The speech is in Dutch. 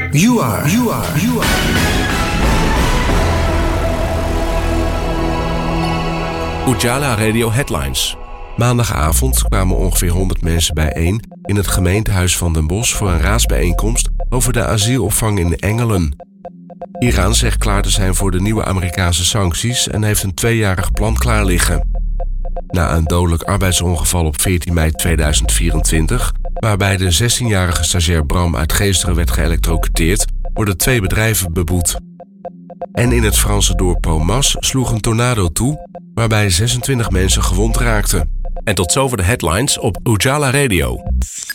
You are. Ujala Radio Headlines. Maandagavond kwamen ongeveer 100 mensen bijeen in het gemeentehuis van Den Bosch voor een raadsbijeenkomst over de asielopvang in Engelen. Iran zegt klaar te zijn voor de nieuwe Amerikaanse sancties en heeft een 2-jarig plan klaar liggen. Na een dodelijk arbeidsongeval op 14 mei 2024, waarbij de 16-jarige stagiair Bram uit Geesteren werd geëlektrocuteerd, worden 2 bedrijven beboet. En in het Franse dorp Pomas sloeg een tornado toe, waarbij 26 mensen gewond raakten. En tot zover de headlines op Ujala Radio.